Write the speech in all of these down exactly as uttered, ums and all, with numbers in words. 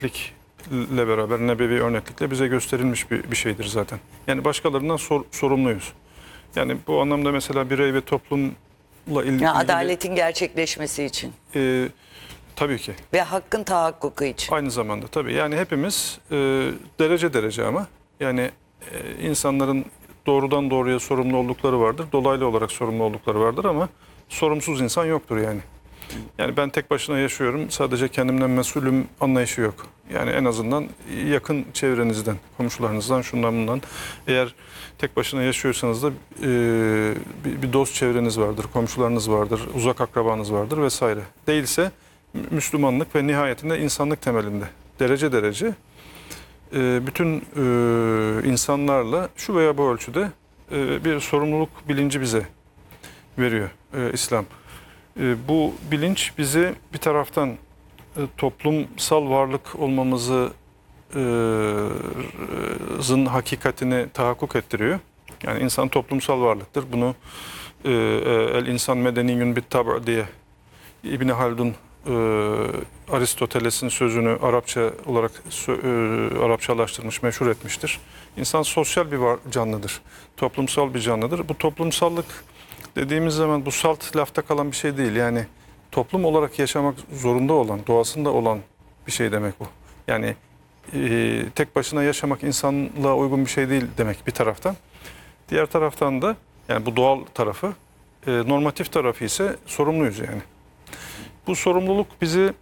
örneklikle beraber, nebevi örneklikle bize gösterilmiş bir, bir şeydir zaten. Yani başkalarından sor, sorumluyuz. Yani bu anlamda mesela birey ve toplumla ilgili... Yani adaletin gerçekleşmesi için. E, tabii ki. Ve hakkın tahakkuku için. Aynı zamanda tabii. Yani hepimiz e, derece derece ama yani e, insanların doğrudan doğruya sorumlu oldukları vardır. Dolaylı olarak sorumlu oldukları vardır ama sorumsuz insan yoktur yani. Yani ben tek başına yaşıyorum, sadece kendimden mesulüm anlayışı yok. Yani en azından yakın çevrenizden, komşularınızdan, şundan bundan. Eğer tek başına yaşıyorsanız da e, bir, bir dost çevreniz vardır, komşularınız vardır, uzak akrabanız vardır vesaire. Değilse Müslümanlık ve nihayetinde insanlık temelinde derece derece e, bütün e, insanlarla şu veya bu ölçüde e, bir sorumluluk bilinci bize veriyor e, İslam. E, bu bilinç bizi bir taraftan e, toplumsal varlık olmamızı e, zın hakikatini tahakkuk ettiriyor. Yani insan toplumsal varlıktır. Bunu e, el insan medeniyün bit tab' diye İbn Haldun e, Aristoteles'in sözünü Arapça olarak e, Arapçalaştırmış, meşhur etmiştir. İnsan sosyal bir var, canlıdır. Toplumsal bir canlıdır. Bu toplumsallık dediğimiz zaman bu salt lafta kalan bir şey değil. Yani toplum olarak yaşamak zorunda olan, doğasında olan bir şey demek bu. Yani e, tek başına yaşamak insanlığa uygun bir şey değil demek bir taraftan. Diğer taraftan da yani bu doğal tarafı, e, normatif tarafı ise sorumluyuz yani. Bu sorumluluk bizi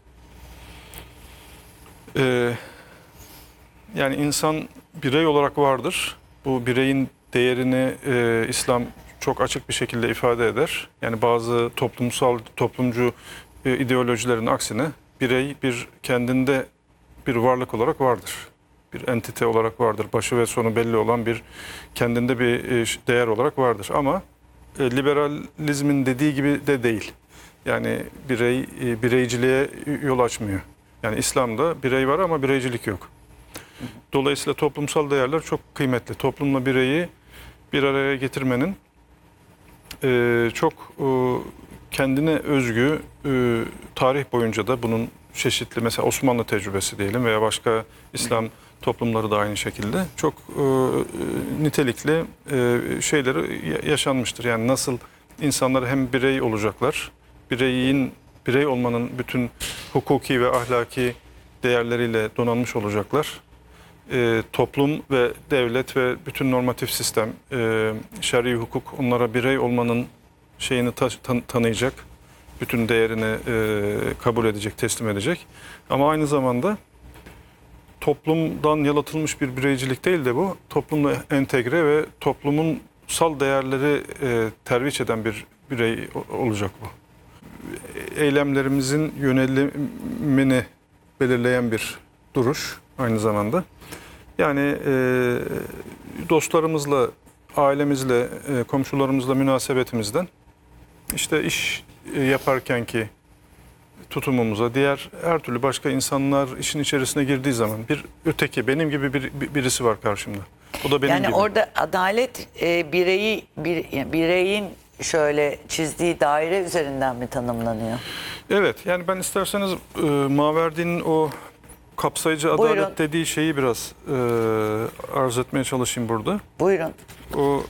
e, yani insan birey olarak vardır. Bu bireyin değerini e, İslam çok açık bir şekilde ifade eder. Yani bazı toplumsal, toplumcu e, ideolojilerin aksine birey bir kendinde bir varlık olarak vardır. Bir entite olarak vardır. Başı ve sonu belli olan bir kendinde bir e, değer olarak vardır. Ama e, liberalizmin dediği gibi de değil. Yani birey e, bireyciliğe yol açmıyor. Yani İslam'da birey var ama bireycilik yok. Dolayısıyla toplumsal değerler çok kıymetli. Toplumla bireyi bir araya getirmenin e, çok e, kendine özgü e, tarih boyunca da bunun çeşitli, mesela Osmanlı tecrübesi diyelim veya başka İslam toplumları da aynı şekilde çok e, nitelikli e, şeyleri yaşanmıştır. Yani nasıl insanlar hem birey olacaklar, bireyin birey olmanın bütün hukuki ve ahlaki değerleriyle donanmış olacaklar. E, toplum ve devlet ve bütün normatif sistem, e, şer'i hukuk onlara birey olmanın şeyini ta, tan, tanıyacak, bütün değerini e, kabul edecek, teslim edecek. Ama aynı zamanda toplumdan yalıtılmış bir bireycilik değil de bu, toplumla entegre ve toplumsal değerleri e, terviç eden bir birey olacak bu. Eylemlerimizin yönelimini belirleyen bir duruş aynı zamanda. Yani e, dostlarımızla, ailemizle, e, komşularımızla münasebetimizden, işte iş e, yaparken ki tutumumuza, diğer her türlü başka insanlar işin içerisine girdiği zaman bir öteki, benim gibi bir, bir birisi var karşımda. O da benim yani gibi. orada adalet e, bireyi bir, yani bireyin şöyle çizdiği daire üzerinden mi tanımlanıyor? Evet, yani ben isterseniz e, Maverdi'nin o kapsayıcı adalet Buyurun. dediği şeyi biraz e, arz etmeye çalışayım burada. Buyurun. O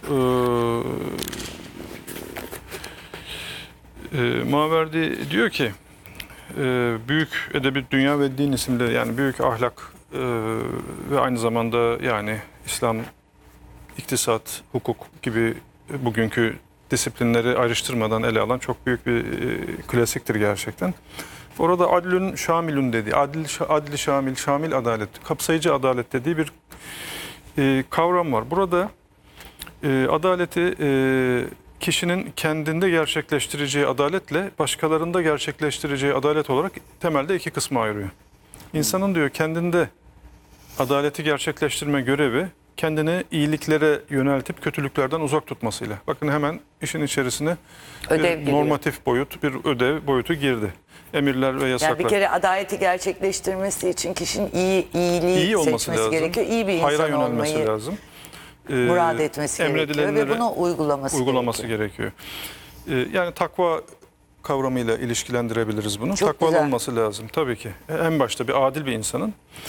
e, e, Maverdi diyor ki e, Büyük Edebi Dünya ve Din isimli, yani büyük ahlak e, ve aynı zamanda yani İslam, iktisat, hukuk gibi bugünkü disiplinleri ayrıştırmadan ele alan çok büyük bir e, klasiktir gerçekten. Orada adlün şamilün dediği, adil, adli şamil, şamil adalet, kapsayıcı adalet dediği bir e, kavram var. Burada e, adaleti e, kişinin kendinde gerçekleştireceği adaletle başkalarında gerçekleştireceği adalet olarak temelde iki kısma ayırıyor. İnsanın diyor kendinde adaleti gerçekleştirme görevi, kendini iyiliklere yöneltip kötülüklerden uzak tutmasıyla. Bakın hemen işin içerisine Ödev bir normatif boyut, bir ödev boyutu girdi. Emirler ve yasaklar. Yani bir kere adaleti gerçekleştirmesi için kişinin iyi iyiliği iyi olması seçmesi lazım. gerekiyor. İyi bir Hayra insan yönelmesi olmayı lazım. Ee, murad etmesi gerekiyor ve bunu uygulaması, uygulaması gerekiyor. gerekiyor. Ee, yani takva kavramıyla ilişkilendirebiliriz bunu. Çok Takvalı güzel. olması lazım tabii ki. En başta bir adil bir insanın